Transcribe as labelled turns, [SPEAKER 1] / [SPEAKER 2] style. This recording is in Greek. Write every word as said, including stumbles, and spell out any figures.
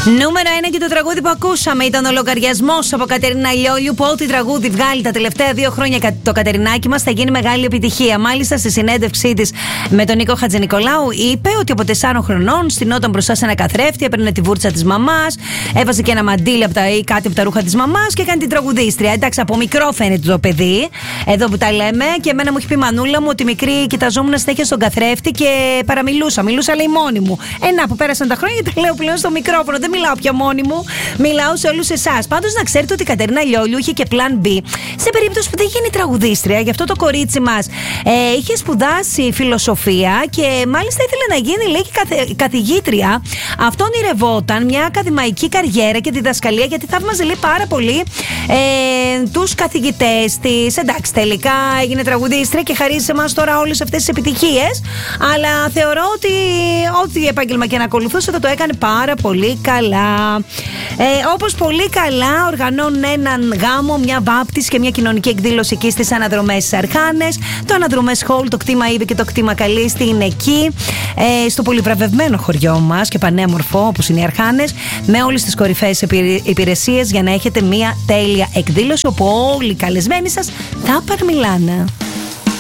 [SPEAKER 1] Νούμερο ένα και το τραγούδι που ακούσαμε ήταν ο λογαριασμός από Κατερίνα Λιόλιου, που ό,τι τραγούδι βγάλει τα τελευταία δύο χρόνια το Κατερινάκι μας θα γίνει μεγάλη επιτυχία. Μάλιστα, στη συνέντευξή της με τον Νίκο Χατζηνικολάου, είπε ότι από τεσσάρων χρονών στυνόταν μπροστά σε ένα καθρέφτη, έπαιρνε τη βούρτσα της μαμάς, έβαζε και ένα μαντίλι από τα, ή κάτι από τα ρούχα της μαμάς και έκανε την τραγουδίστρια. Εντάξει, από μικρό φαίνεται το παιδί, εδώ που τα λέμε, και εμένα μου έχει πει η μανούλα μου ότι μικρή κοιταζόμουν συνέχεια στον καθρέφτη και παραμιλούσα. Μιλούσα, λέει, μόνη μου. Ένα που πέρασαν τα χρόνια και τα λέω πλέον στο μικρόφωνο. Δεν μιλάω πια μόνη μου, μιλάω σε όλους εσάς. Πάντως, να ξέρετε ότι η Κατερίνα Λιόλιου είχε και plan B σε περίπτωση που δεν γίνει τραγουδίστρια. Γι' αυτό το κορίτσι μας ε, είχε σπουδάσει φιλοσοφία και μάλιστα ήθελε να γίνει, λέει, καθε, καθηγήτρια. Αυτό ονειρευόταν, μια ακαδημαϊκή καριέρα και διδασκαλία, γιατί θαύμαζε, λέει, πάρα πολύ ε, τους καθηγητές της. Εντάξει, τελικά έγινε τραγουδίστρια και χαρίζει σε εμάς τώρα όλες αυτές τις επιτυχίες. Αλλά θεωρώ ότι ό,τι επάγγελμα και να ακολουθούσε θα το έκανε πάρα πολύ καλά. Ε, όπως πολύ καλά οργανώνουν έναν γάμο, μια βάπτιση και μια κοινωνική εκδήλωση εκεί στις Αναδρομές στις Αρχάνες. Το Αναδρομές Hall, το κτήμα Ήβη και το κτήμα Καλίστη είναι εκεί, ε, στο πολυβραβευμένο χωριό μας και πανέμορφο όπως είναι οι Αρχάνες, με όλες τις κορυφαίες υπηρεσίες για να έχετε μια τέλεια εκδήλωση όπου όλοι οι καλεσμένοι σας θα παραμιλάνε.